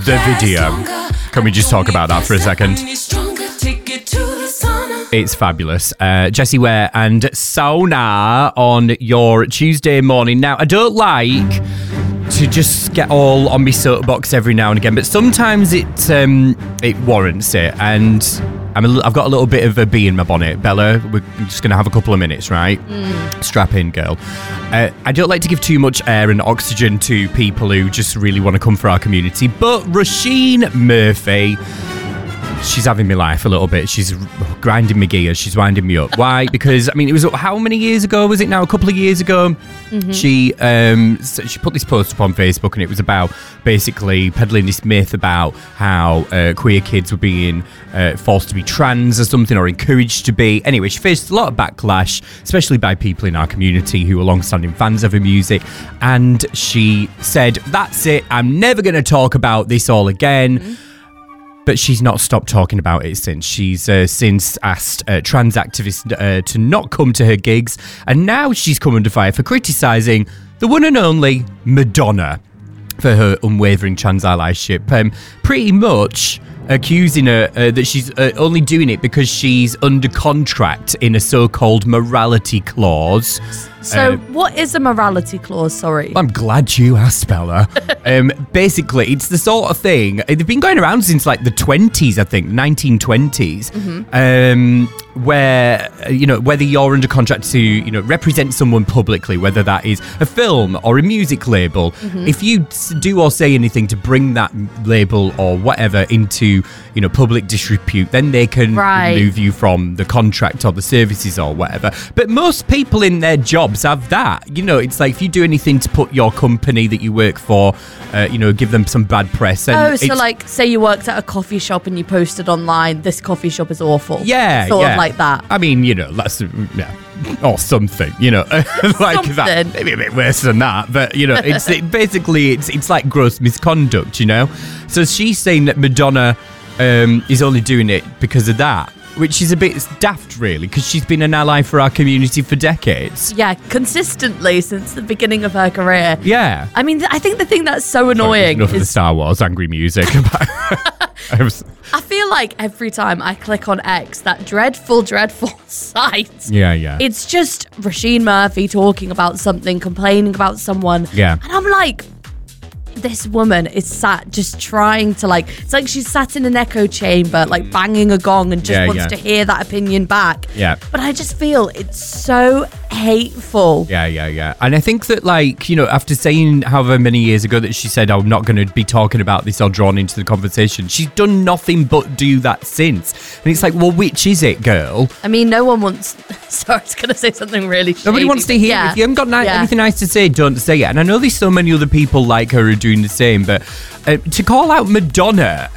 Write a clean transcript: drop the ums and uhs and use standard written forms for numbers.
the video. Can we just talk about that for a second? It's fabulous. Jessie Ware and Sauna on your Tuesday morning. Now, I don't like to just get all on my soapbox every now and again, but sometimes it warrants it, and I've got a little bit of a bee in my bonnet. Bella, we're just going to have a couple of minutes, right? Strap in, girl. I don't like to give too much air and oxygen to people who just really want to come for our community, but Roisin Murphy, she's having me life a little bit. She's grinding me gears. She's winding me up. Why? Because, I mean, it was how many years ago was it now? A couple of years ago? Mm-hmm. She put this post up on Facebook, and it was about basically peddling this myth about how queer kids were being forced to be trans or something, or encouraged to be. Anyway, she faced a lot of backlash, especially by people in our community who are long-standing fans of her music. And she said, "That's it. I'm never going to talk about this all again." Mm-hmm. But she's not stopped talking about it since. She's since asked trans activists to not come to her gigs. And now she's come under fire for criticising the one and only Madonna for her unwavering trans allyship. Pretty much accusing her that she's only doing it because she's under contract in a so-called morality clause. So what is a morality clause, sorry? I'm glad you asked, Bella. Basically, it's the sort of thing, they've been going around since like the 20s, I think, 1920s, where, whether you're under contract to, represent someone publicly, whether that is a film or a music label, if you do or say anything to bring that label or whatever into, public disrepute, then they can remove you from the contract or the services or whatever. But most people in their jobs have that. It's like if you do anything to put your company that you work for, give them some bad press. And so like, say you worked at a coffee shop and you posted online, this coffee shop is awful. Yeah, sort of like that. I mean, that's or something, like something. That. Maybe a bit worse than that, but it's like gross misconduct, So she's saying that Madonna is only doing it because of that, which is a bit daft, really, because she's been an ally for our community for decades. Yeah, consistently since the beginning of her career. Yeah. I mean, I think the thing that's so annoying enough of the Star Wars angry music. I feel like every time I click on X, that dreadful site. Yeah. It's just Roisin Murphy talking about something, complaining about someone. Yeah. And I'm like, this woman is sat just trying to it's like she's sat in an echo chamber, like banging a gong and just wants to hear that opinion back. Yeah. But I just feel it's so hateful. Yeah. And I think that after saying however many years ago that she said, I'm not going to be talking about this or drawn into the conversation, she's done nothing but do that since. And it's like, well, which is it, girl? I mean, no one wants... Sorry, I was going to say something really shady. Nobody wants to hear it. If you haven't got anything nice to say, don't say it. And I know there's so many other people like her who are doing the same, but to call out Madonna